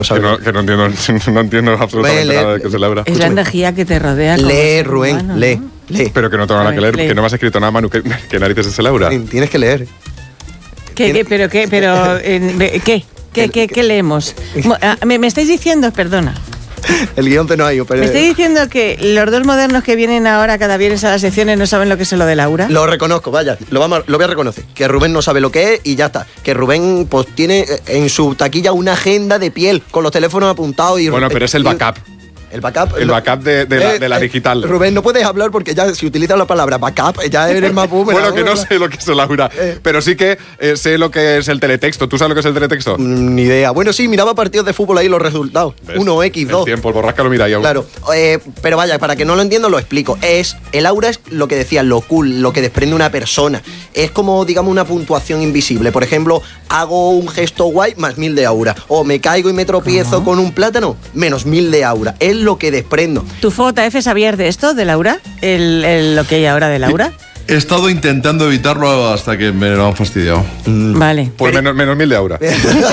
Que no entiendo absolutamente nada de qué es el aura. Es la energía que te rodea. Lee, Rubén, humano, lee, ¿no? lee. Pero que no tengo nada que leer, que no me has escrito nada, Manu. ¿Qué narices es el aura? Tienes que leer. ¿Qué leemos? Me estáis diciendo, perdona. El guión te no hay, pero... ¿Me estáis diciendo que los dos modernos que vienen ahora cada viernes a las secciones no saben lo que es lo del aura? Lo reconozco, vaya, lo voy a reconocer. Que Rubén no sabe lo que es y ya está. Que Rubén pues tiene en su taquilla una agenda de piel con los teléfonos apuntados y... Bueno, pero es el backup. El backup. El backup de la digital. Rubén, no puedes hablar porque ya si utilizas la palabra backup, ya eres más boomer. Bueno, que no sé lo que es el aura, pero sí que sé lo que es el teletexto. ¿Tú sabes lo que es el teletexto? Ni idea. Bueno, sí, miraba partidos de fútbol ahí los resultados. 1x, 2. El tiempo, el borrasca lo mira ahí aún. Claro, pero vaya, para que no lo entiendo lo explico. El aura es lo que decía, lo cool, lo que desprende una persona. Es como, digamos, una puntuación invisible. Por ejemplo, hago un gesto guay, más 1000 de aura. O me caigo y me tropiezo con un plátano, menos 1000 de aura. Es lo que desprendo. ¿Tu JF sabías de esto, de Laura? ¿Lo que hay ahora de Laura? He estado intentando evitarlo hasta que me lo han fastidiado. Vale. Pues menos 1000 de aura.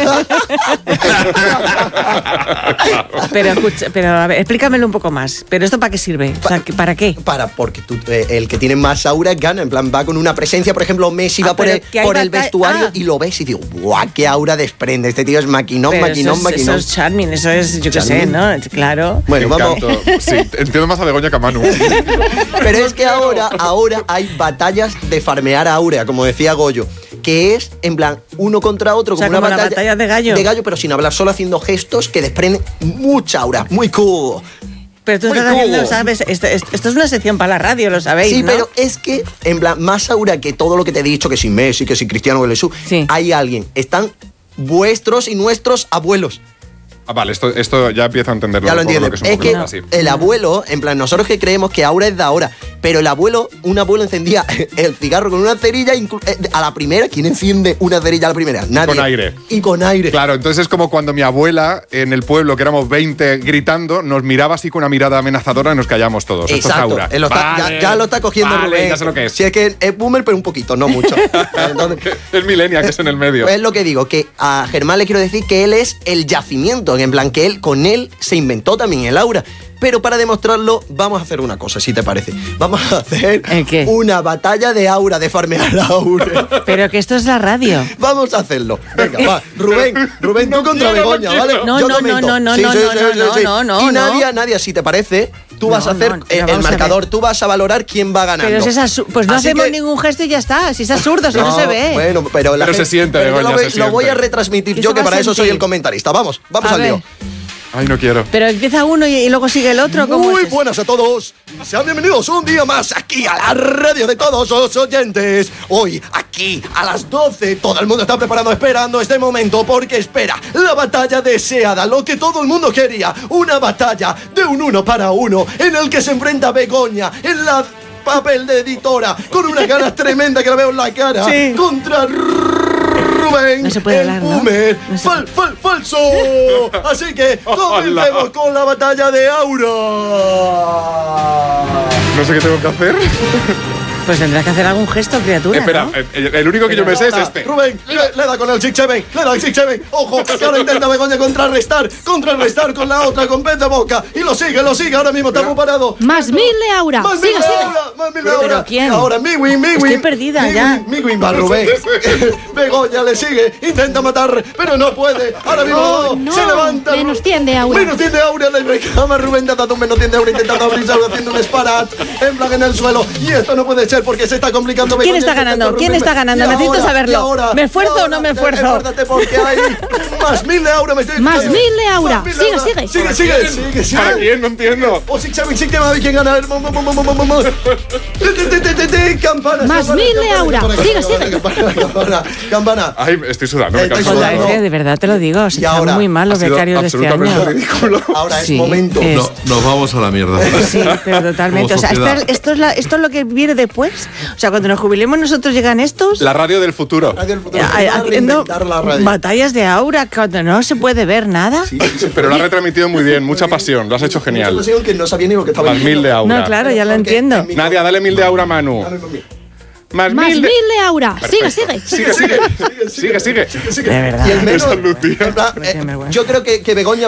Pero a ver, explícamelo un poco más. ¿Pero esto para qué sirve? O sea, ¿para qué? Porque el que tiene más aura gana. En plan, va con una presencia. Por ejemplo, Messi va por el vestuario y lo ves y digo, ¡guau! ¡Qué aura desprende! Este tío es maquinón. Eso es charming, eso es, yo qué sé, ¿no? Claro. Bueno, vamos. Sí, entiendo más a Begoña que a Manu. Pero es que ahora hay batallas de farmear aura, como decía Goyo, que es, en plan, uno contra otro, como una batalla de gallo. De gallo, pero sin hablar, solo haciendo gestos que desprenden mucha aura. Muy cool. Pero tú estás haciendo, ¿sabes? Esto es una sección para la radio, lo sabéis, sí, ¿no? pero es que, en plan, más aura que todo lo que te he dicho, que si Messi, que si Cristiano Ronaldo, sí. Hay alguien. Están vuestros y nuestros abuelos. Ah, vale, esto ya empiezo a entenderlo. Ya lo entiendes. Es que el abuelo, en plan, nosotros que creemos que aura es de ahora, pero un abuelo encendía el cigarro con una cerilla a la primera. ¿Quién enciende una cerilla a la primera? Nadie. Con aire. Y con aire. Claro, entonces es como cuando mi abuela en el pueblo, que éramos 20 gritando, nos miraba así con una mirada amenazadora y nos callamos todos. Exacto. Esto es aura. Ya lo está cogiendo Rubén. Ya sé lo que es. Sí, es que es boomer, pero un poquito, no mucho. Entonces, es millennial, que es en el medio. Pues es lo que digo, que a Germán le quiero decir que él es el yacimiento, en plan que con él se inventó también el aura. Pero para demostrarlo, vamos a hacer una cosa, si te parece. Vamos a hacer una batalla de aura, de farmear aura. Pero que esto es la radio. Vamos a hacerlo. Venga, va. Rubén, tú contra Begoña, ¿vale? No. Y Nadia, si te parece, tú vas a hacer el marcador, tú vas a valorar quién va ganando. Pero pues no hacemos ningún gesto y ya está. Si es absurdo, si no se ve. Bueno, pero se siente, Begoña, lo voy a retransmitir yo, que para eso soy el comentarista. Vamos al lío. Ay, no quiero. Pero empieza uno y luego sigue el otro. Muy buenas a todos. Sean bienvenidos un día más aquí a la radio de todos los oyentes. Hoy, aquí, a las 12, todo el mundo está preparado, esperando este momento, porque espera la batalla deseada, lo que todo el mundo quería. Una batalla de un 1 para 1, en el que se enfrenta Begoña en la papel de editora, con unas ganas tremendas que la veo en la cara, contra Rubén, no se puede hablar, el boomer, ¿no? Falso. Así que comencemos con la batalla de aura. No sé qué tengo que hacer. Pues tendrás que hacer algún gesto, criatura. Espera, ¿no? el único que yo me sé es este. Rubén, le da con el 6-7, le da el 6-7. Ojo, que ahora intenta Begoña contrarrestar con la otra, con pez de boca. Y lo sigue, ahora mismo está preparado. Más 1000 de aura. Más 1000 de aura, más 1000 de aura. ¿Pero quién? Ahora, Miwin. Estoy perdida ya. Miwin va, Rubén. Begoña le sigue, intenta matar, pero no puede. Ahora mismo se levanta. Menos 100 de aura. Menos 100 de aura, le reclama Rubén, te ha dado un menos 100 de aura, intentando abrirse, haciendo un sparat, en plan en el suelo. Y esto no puede ser porque se está complicando. ¿Quién está ganando? Necesito saberlo. ¿Me esfuerzo o no me esfuerzo? Esfuérzate porque hay más 1000 de aura. Más 1000 de aura. Sigue. ¿Para quién? No entiendo. O sí que va a ver quién gana. Campana. Más 1000 de aura. Sigue. Campana. Ay, estoy sudando. De verdad te lo digo. Se están muy mal los becarios de este año. Ridículo. Ahora es momento. Nos vamos a la mierda. Sí, pero totalmente. O sea, esto es lo que viene después. O sea, cuando nos jubilemos nosotros llegan estos. La radio del futuro. Haciendo batallas de aura cuando no se puede ver nada. Sí, pero lo has retransmitido muy bien, mucha pasión, lo has hecho genial. Mucha pasión que no sabía ni lo que estaba diciendo. Más 1000 de aura. No, claro, ya lo entiendo. Nadia, dale 1000 de aura a Manu. Más 1000 de Aura. Sigue. Sigue. De verdad. Y el menos, Esa Lucía. en plan, yo creo que Begoña